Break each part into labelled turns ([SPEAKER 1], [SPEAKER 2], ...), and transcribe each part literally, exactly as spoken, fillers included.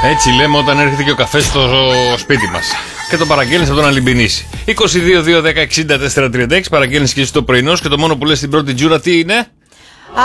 [SPEAKER 1] Έτσι λέμε όταν έρχεται και ο καφές στο σπίτι μας και το παραγγέλνεις από τον Αλυμπινίση. είκοσι δύο, δύο, δέκα, εξήντα τέσσερα τριάντα έξι. Παραγγέλνεις και εσύ το πρωινό και το μόνο που λες στην πρώτη τζούρα τι είναι?
[SPEAKER 2] Α,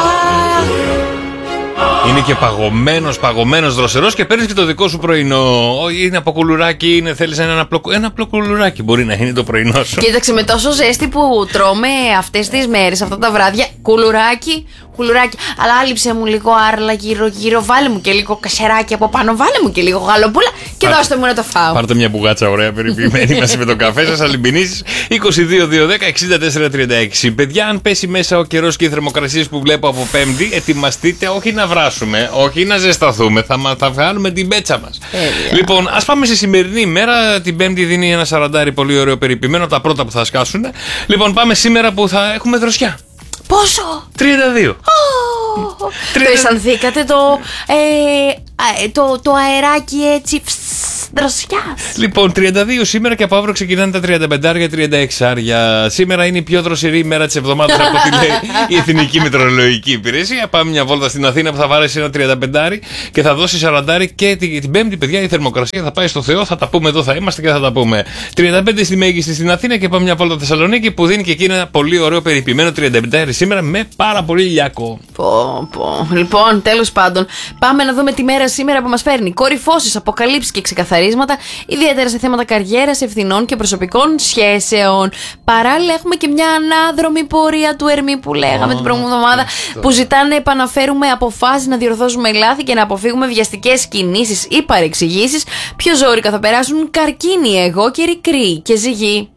[SPEAKER 1] είναι και παγωμένος, παγωμένος δροσερός και παίρνεις και το δικό σου πρωινό. Είναι από κουλουράκι, είναι, θέλεις ένα απλό, ένα απλό κουλουράκι. Μπορεί να είναι το πρωινό σου.
[SPEAKER 2] κοίταξε, με τόσο ζέστη που τρώμε αυτές τις μέρες, αυτά τα βράδια, κουλουράκι, κουλουράκι. Αλλά άλυψε μου λίγο άρλα γύρω-γύρω, βάλε μου και λίγο κασεράκι από πάνω, βάλε μου και λίγο γαλοπούλα και
[SPEAKER 1] Πάρ,
[SPEAKER 2] δώστε μου να το φάω.
[SPEAKER 1] Πάρτε μια μπουγάτσα ωραία περιποιημένη μαζί με το καφέ σας, Αλυμπινίσεις. είκοσι δύο, δύο, δέκα, εξήντα τέσσερα τριάντα έξι. Παιδιά, αν πέσει μέσα ο καιρός και οι θερμοκρασίες που βλέπω από Πέμπτη, ετοιμαστείτε όχι να βράσουμε, όχι να ζεσταθούμε, θα, θα βγάλουμε την πέτσα μας.
[SPEAKER 2] Τέλεια.
[SPEAKER 1] Λοιπόν, ας πάμε στη σημερινή ημέρα. Την Πέμπτη δίνει ένα σαραντάρι πολύ ωραίο περιποιημένο, από τα πρώτα που θα σκάσουν. Λοιπόν, πάμε σήμερα που θα έχουμε δροσιά.
[SPEAKER 2] Πόσο?
[SPEAKER 1] τριάντα δύο.
[SPEAKER 2] Oh, το
[SPEAKER 1] τριάντα
[SPEAKER 2] αισθανθήκατε το, ε, α, το, το αεράκι έτσι δροσιάς?
[SPEAKER 1] Λοιπόν, τριάντα δύο σήμερα και από αύριο ξεκινάνε τα τριάντα πέντε τριάντα έξι. Σήμερα είναι η πιο δροσερή ημέρα της εβδομάδας από ό,τι λέει η Εθνική Μετεωρολογική Υπηρεσία. Πάμε μια βόλτα στην Αθήνα που θα βάρεσει ένα τριάντα πέντε και θα δώσει σαράντα και την, την Πέμπτη, παιδιά, η θερμοκρασία θα πάει στο Θεό. Θα τα πούμε εδώ, θα είμαστε και θα τα πούμε. τριάντα πέντε στη μέγιστη στην Αθήνα και πάμε μια βόλτα Θεσσαλονίκη που δίνει και εκεί ένα πολύ ωραίο περιποιημένο τριάντα πέντε σήμερα με πάρα πολύ ηλιακό.
[SPEAKER 2] Πω, πω. Λοιπόν, τέλος πάντων, πάμε να δούμε τη μέρα σήμερα που μας φέρνει. Κορυφώσεις, αποκαλύψεις και ξεκαθαρίσματα, ιδιαίτερα σε θέματα καριέρας, ευθυνών και προσωπικών σχέσεων. Παράλληλα, έχουμε και μια ανάδρομη πορεία του Ερμή που λέγαμε oh, την προηγούμενη εβδομάδα, που ζητάνε να επαναφέρουμε αποφάσεις, να διορθώσουμε λάθη και να αποφύγουμε βιαστικές κινήσεις ή παρεξηγήσεις. Πιο ζόρικα θα περάσουν καρκίνοι, εγώ και ρικροί και ζυγοί.